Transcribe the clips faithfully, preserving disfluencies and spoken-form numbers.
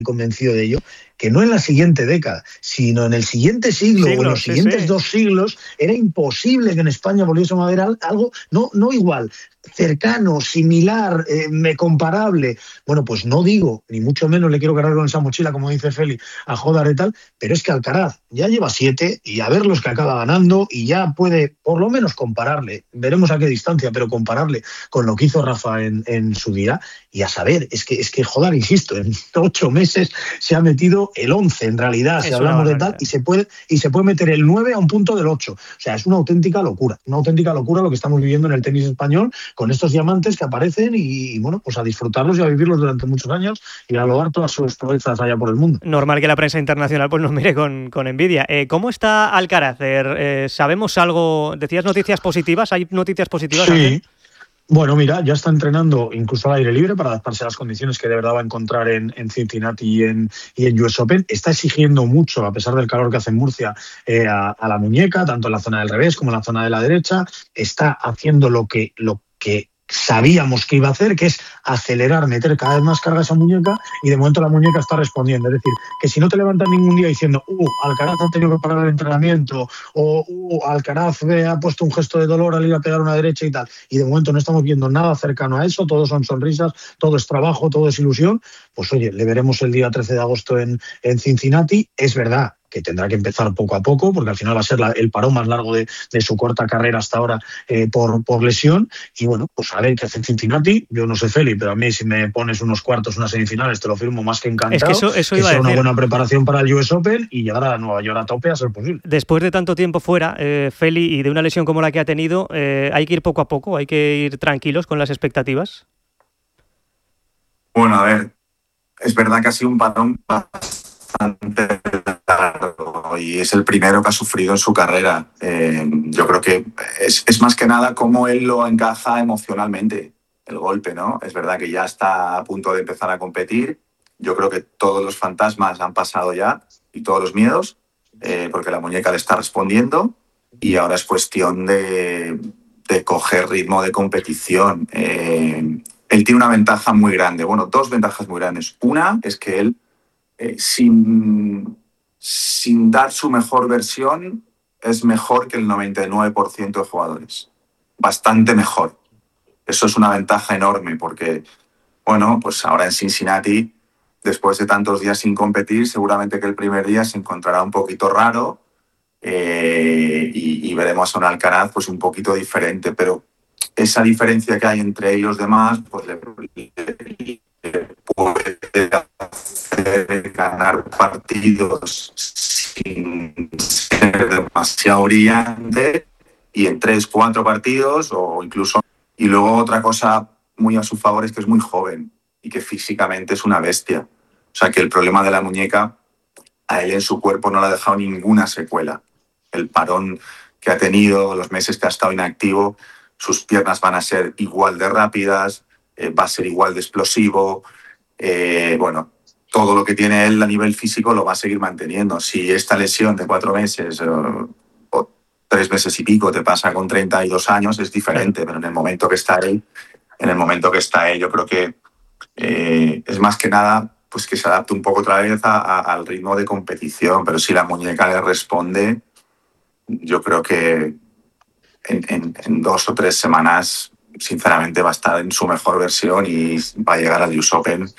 convencido de ello, que no en la siguiente década, sino en el siguiente siglo, siglo o en los sí, siguientes sí. dos siglos, era imposible que en España volviésemos a ver algo, no, no igual, cercano, similar, eh, comparable. Bueno, pues no digo, ni mucho menos le quiero cargar con esa mochila, como dice Feli, a Jodar y tal, pero es que Alcaraz ya lleva siete y a ver los que acaba ganando y ya puede por lo menos compararle, veremos a qué distancia, pero compararle con lo que hizo Rafa en, en su día. Y a saber, es que, es que Jodar, insisto, en ocho meses se ha metido el once en realidad, si hablamos de tal, y se puede y se puede meter el nueve a un punto del ocho. O sea, es una auténtica locura, una auténtica locura lo que estamos viviendo en el tenis español con estos diamantes que aparecen y, y bueno, pues a disfrutarlos y a vivirlos durante muchos años y a lograr todas sus proezas allá por el mundo. Normal que la prensa internacional pues nos mire con, con envidia. Eh, ¿Cómo está Alcaraz? Eh, ¿Sabemos algo? ¿Decías noticias positivas? ¿Hay noticias positivas? Sí. Ángel? Bueno, mira, ya está entrenando incluso al aire libre para adaptarse a las condiciones que de verdad va a encontrar en, en Cincinnati y en, y en U S Open. Está exigiendo mucho, a pesar del calor que hace en Murcia, eh, a, a la muñeca, tanto en la zona del revés como en la zona de la derecha. Está haciendo lo que, lo que sabíamos que iba a hacer, que es acelerar, meter cada vez más carga a esa muñeca, y de momento la muñeca está respondiendo. Es decir, que si no te levantas ningún día diciendo uh, Alcaraz ha tenido que parar el entrenamiento, o uh, Alcaraz ha puesto un gesto de dolor al ir a pegar una derecha y tal, y de momento no estamos viendo nada cercano a eso, todo son sonrisas, todo es trabajo, todo es ilusión, pues oye, le veremos el día trece de agosto en, en Cincinnati. Es verdad que tendrá que empezar poco a poco, porque al final va a ser la, el parón más largo de, de su corta carrera hasta ahora eh, por, por lesión. Y bueno, pues a ver qué hace en Cincinnati. Yo no sé, Feli, pero a mí si me pones unos cuartos, unas semifinales, te lo firmo más que encantado. Es que eso, eso que iba sea a decir. Una buena preparación para el U S Open y llegar a Nueva York a tope a ser posible. Después de tanto tiempo fuera, eh, Feli, y de una lesión como la que ha tenido, eh, ¿hay que ir poco a poco? ¿Hay que ir tranquilos con las expectativas? Bueno, a ver, es verdad que ha sido un parón bastante largo y es el primero que ha sufrido en su carrera. Eh, yo creo que es, es más que nada cómo él lo encaja emocionalmente, el golpe, ¿no? Es verdad que ya está a punto de empezar a competir. Yo creo que todos los fantasmas han pasado ya y todos los miedos, eh, porque la muñeca le está respondiendo y ahora es cuestión de, de coger ritmo de competición. Eh, él tiene una ventaja muy grande, bueno, dos ventajas muy grandes. Una es que él Eh, sin, sin dar su mejor versión, es mejor que el noventa y nueve por ciento de jugadores. Bastante mejor. Eso es una ventaja enorme porque, bueno, pues ahora en Cincinnati, después de tantos días sin competir, seguramente que el primer día se encontrará un poquito raro eh, y, y veremos a un Alcaraz pues un poquito diferente, pero esa diferencia que hay entre él y los demás, pues le, le, le puede hacer ganar partidos sin ser demasiado brillante y en tres, cuatro partidos o incluso... Y luego otra cosa muy a su favor es que es muy joven y que físicamente es una bestia. O sea que el problema de la muñeca a él en su cuerpo no le ha dejado ninguna secuela. El parón que ha tenido, los meses que ha estado inactivo, sus piernas van a ser igual de rápidas, eh, va a ser igual de explosivo. Eh, bueno, todo lo que tiene él a nivel físico lo va a seguir manteniendo. Si esta lesión de cuatro meses o, o tres meses y pico te pasa con treinta y dos años, es diferente, pero en el momento que está él, en el momento que está él, yo creo que eh, es más que nada pues que se adapte un poco otra vez a, a, al ritmo de competición, pero si la muñeca le responde, yo creo que en, en, en dos o tres semanas, sinceramente, va a estar en su mejor versión y va a llegar al U S Open,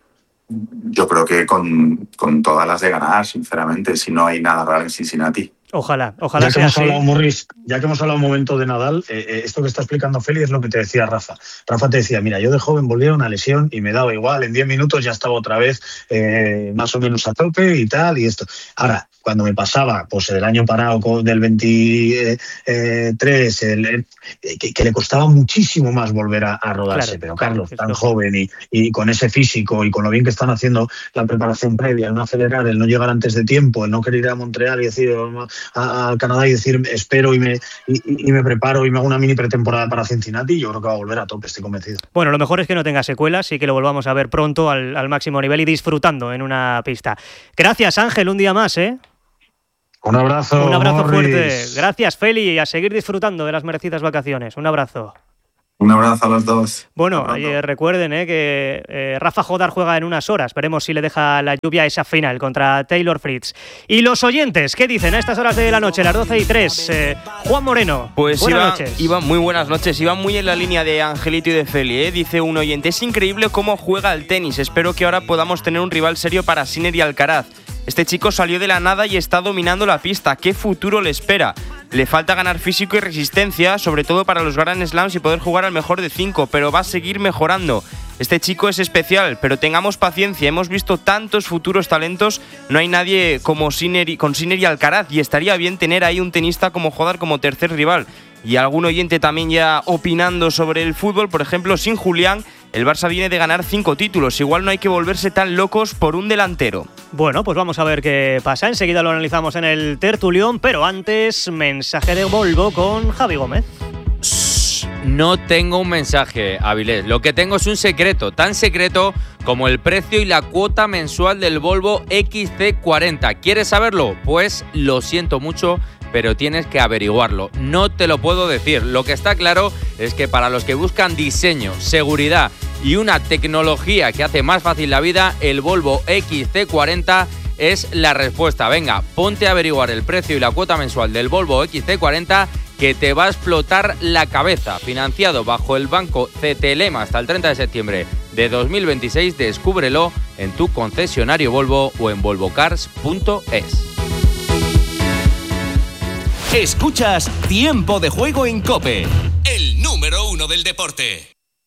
yo creo que con, con todas las de ganar, sinceramente, si no hay nada raro en Cincinnati. Ojalá, ojalá ya que sea hemos así. hablado, Morris, ya que hemos hablado un momento de Nadal, eh, eh, esto que está explicando Feli es lo que te decía Rafa. Rafa te decía, mira, yo de joven volví a una lesión y me daba igual, en diez minutos ya estaba otra vez eh, más o menos a tope y tal, y esto. Ahora, cuando me pasaba, pues el año parado del veintitrés, el, el, que, que le costaba muchísimo más volver a, a rodarse, claro, pero Carlos, claro, tan joven y, y con ese físico y con lo bien que están haciendo la preparación previa, el no acelerar, el no llegar antes de tiempo, el no querer ir a Montreal y decir a, a Canadá y decir espero y me, y, y me preparo y me hago una mini pretemporada para Cincinnati, yo creo que va a volver a tope, estoy convencido. Bueno, lo mejor es que no tenga secuelas y que lo volvamos a ver pronto al, al máximo nivel y disfrutando en una pista. Gracias, Ángel, un día más, ¿eh? Un abrazo. Un abrazo Morris. fuerte. Gracias, Feli, y a seguir disfrutando de las merecidas vacaciones. Un abrazo. Un abrazo a los dos. Bueno, eh, recuerden eh, que eh, Rafa Jodar juega en unas horas. Veremos si le deja la lluvia esa final contra Taylor Fritz. Y los oyentes, ¿qué dicen a estas horas de la noche, las doce y tres? Eh, Juan Moreno, pues buenas iba, noches. Iba muy buenas noches. Iba muy en la línea de Angelito y de Feli. ¿eh? Dice un oyente, es increíble cómo juega al tenis. Espero que ahora podamos tener un rival serio para Sinner y Alcaraz. Este chico salió de la nada y está dominando la pista. ¿Qué futuro le espera? Le falta ganar físico y resistencia, sobre todo para los Grand Slams y poder jugar al mejor de cinco, pero va a seguir mejorando. Este chico es especial, pero tengamos paciencia. Hemos visto tantos futuros talentos, no hay nadie como Sinner y, con Sinner y Alcaraz, y estaría bien tener ahí un tenista como Jodar como tercer rival. Y algún oyente también ya opinando sobre el fútbol, por ejemplo, sin Julián, el Barça viene de ganar cinco títulos. Igual no hay que volverse tan locos por un delantero. Bueno, pues vamos a ver qué pasa. Enseguida lo analizamos en el tertulión, pero antes, mensaje de Volvo con Javi Gómez. No tengo un mensaje, Avilés. Lo que tengo es un secreto, tan secreto como el precio y la cuota mensual del Volvo X C cuarenta. ¿Quieres saberlo? Pues lo siento mucho, pero tienes que averiguarlo. No te lo puedo decir. Lo que está claro es que para los que buscan diseño, seguridad y una tecnología que hace más fácil la vida, el Volvo X C cuarenta es la respuesta. Venga, ponte a averiguar el precio y la cuota mensual del Volvo X C cuarenta, que te va a explotar la cabeza. Financiado bajo el banco C T L E M hasta el treinta de septiembre de dos mil veintiséis. Descúbrelo en tu concesionario Volvo o en volvocars punto es. Escuchas Tiempo de Juego en COPE, el número uno del deporte.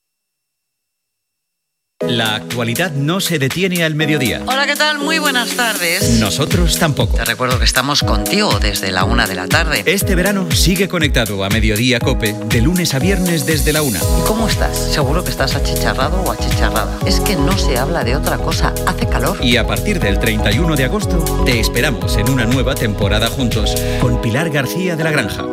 La actualidad no se detiene al mediodía. Hola, ¿qué tal? Muy buenas tardes. Nosotros tampoco. Te recuerdo que estamos contigo desde la una de la tarde. Este verano sigue conectado a Mediodía COPE de lunes a viernes desde la una. ¿Y cómo estás? Seguro que estás achicharrado o achicharrada. Es que no se habla de otra cosa. Hace calor. Y a partir del treinta y uno de agosto te esperamos en una nueva temporada juntos con Pilar García de la Granja.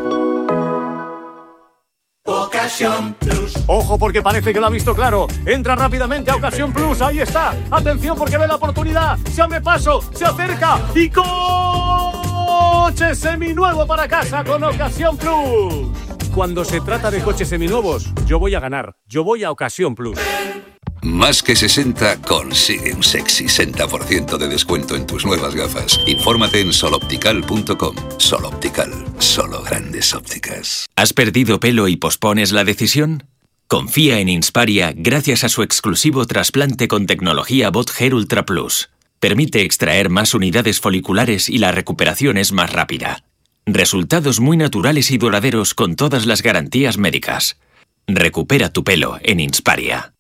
Ocasión Plus. Ojo, porque parece que lo ha visto claro. Entra rápidamente a Ocasión Plus. Ahí está. Atención, porque ve la oportunidad. Se abre paso, se acerca y coche seminuevo para casa con Ocasión Plus. Cuando se trata de coches seminuevos, yo voy a ganar. Yo voy a Ocasión Plus. Más que sesenta, consigue un sexy sesenta por ciento de descuento en tus nuevas gafas. Infórmate en soloptical punto com. Sol Optical, solo grandes ópticas. ¿Has perdido pelo y pospones la decisión? Confía en Insparia gracias a su exclusivo trasplante con tecnología Bot Hair Ultra Plus. Permite extraer más unidades foliculares y la recuperación es más rápida. Resultados muy naturales y duraderos con todas las garantías médicas. Recupera tu pelo en Insparia.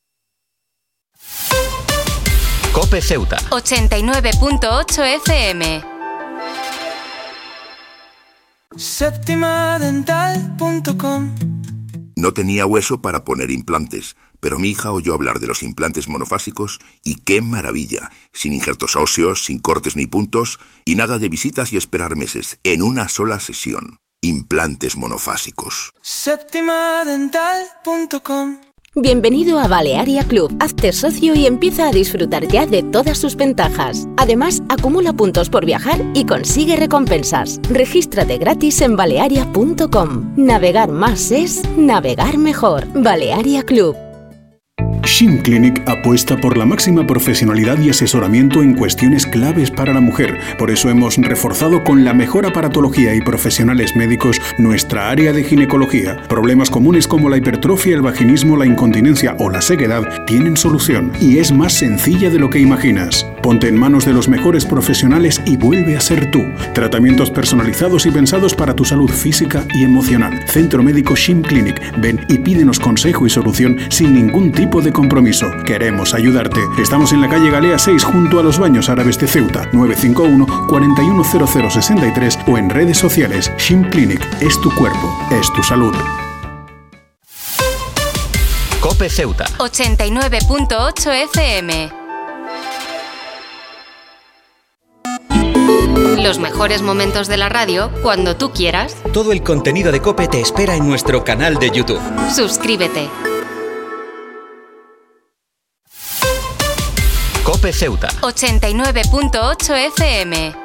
COPE Ceuta ochenta y nueve punto ocho F M. Séptima dental punto com. No tenía hueso para poner implantes, pero mi hija oyó hablar de los implantes monofásicos y ¡qué maravilla! Sin injertos óseos, sin cortes ni puntos y nada de visitas y esperar meses, en una sola sesión. Implantes monofásicos. Séptima dental punto com. Bienvenido a Balearia Club. Hazte socio y empieza a disfrutar ya de todas sus ventajas. Además, acumula puntos por viajar y consigue recompensas. Regístrate gratis en balearia punto com. Navegar más es navegar mejor. Balearia Club. Shim Clinic apuesta por la máxima profesionalidad y asesoramiento en cuestiones claves para la mujer. Por eso hemos reforzado con la mejor aparatología y profesionales médicos nuestra área de ginecología. Problemas comunes como la hipertrofia, el vaginismo, la incontinencia o la sequedad tienen solución y es más sencilla de lo que imaginas. Ponte en manos de los mejores profesionales y vuelve a ser tú. Tratamientos personalizados y pensados para tu salud física y emocional. Centro Médico Shim Clinic. Ven y pídenos consejo y solución sin ningún tipo de compromiso. Queremos ayudarte. Estamos en la calle Galea seis junto a los Baños Árabes de Ceuta. nueve cinco uno, cuatro uno cero cero seis tres o en redes sociales. Shim Clinic. Es tu cuerpo. Es tu salud. COPE Ceuta ochenta y nueve punto ocho F M. Los mejores momentos de la radio cuando tú quieras. Todo el contenido de COPE te espera en nuestro canal de YouTube. Suscríbete. COPE Ceuta ochenta y nueve punto ocho F M.